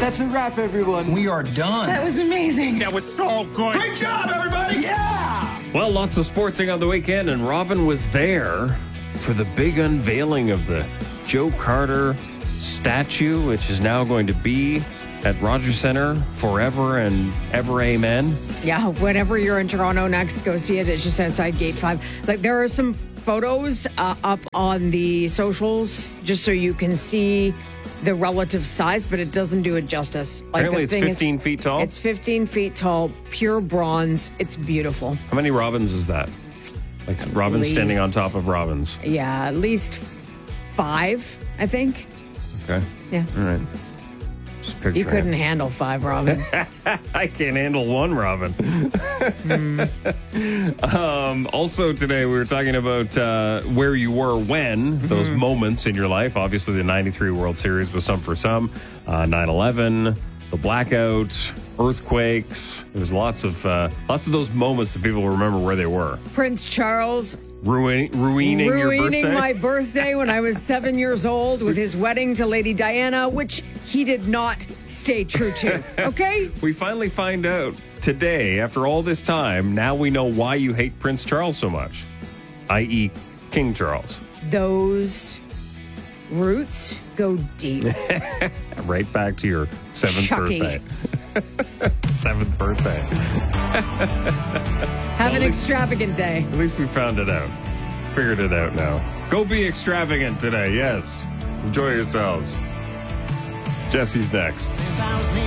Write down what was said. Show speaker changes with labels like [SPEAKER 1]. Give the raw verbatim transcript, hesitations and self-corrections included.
[SPEAKER 1] That's a wrap, everyone.
[SPEAKER 2] We are done.
[SPEAKER 3] That was amazing.
[SPEAKER 4] That was so good.
[SPEAKER 2] Great job, everybody.
[SPEAKER 1] Yeah!
[SPEAKER 5] Well, lots of sportsing on the weekend, and Robin was there for the big unveiling of the Joe Carter statue, which is now going to be at Rogers Centre forever and ever, amen.
[SPEAKER 3] Yeah, whenever you're in Toronto next, go see it. It's just outside Gate five. Like, there are some photos uh, up on the socials just so you can see the relative size, but it doesn't do it justice. Like,
[SPEAKER 5] Apparently
[SPEAKER 3] the
[SPEAKER 5] it's
[SPEAKER 3] thing
[SPEAKER 5] fifteen
[SPEAKER 3] is,
[SPEAKER 5] feet tall?
[SPEAKER 3] It's fifteen feet tall, pure bronze. It's beautiful.
[SPEAKER 5] How many Robins is that? Like Robins
[SPEAKER 3] least-
[SPEAKER 5] standing on top of Robins.
[SPEAKER 3] Yeah, at least five, I think.
[SPEAKER 5] Okay.
[SPEAKER 3] Yeah.
[SPEAKER 5] All right. Just picture
[SPEAKER 3] You couldn't
[SPEAKER 5] it.
[SPEAKER 3] handle five Robins.
[SPEAKER 5] I can't handle one Robin.
[SPEAKER 3] mm.
[SPEAKER 5] um, also today, we were talking about uh, where you were when, mm-hmm. those moments in your life. Obviously, the ninety-three World Series was some for some. Uh, nine eleven, the blackout, earthquakes. There's lots of uh, lots of those moments that people remember where they were.
[SPEAKER 3] Prince Charles
[SPEAKER 5] Ruin, ruining, your
[SPEAKER 3] ruining
[SPEAKER 5] birthday?
[SPEAKER 3] my birthday when I was seven years old with his wedding to Lady Diana, which he did not stay true to. Okay?
[SPEAKER 5] We finally find out today, after all this time, now we know why you hate Prince Charles so much, that is. King Charles.
[SPEAKER 3] Those roots go deep.
[SPEAKER 5] Right back to your seventh
[SPEAKER 3] Chucky.
[SPEAKER 5] birthday. Seventh birthday.
[SPEAKER 3] Have
[SPEAKER 5] Well,
[SPEAKER 3] an
[SPEAKER 5] at
[SPEAKER 3] extravagant day.
[SPEAKER 5] At least we found it out. Figured it out now. Go be extravagant today, yes. Enjoy yourselves. Jesse's next.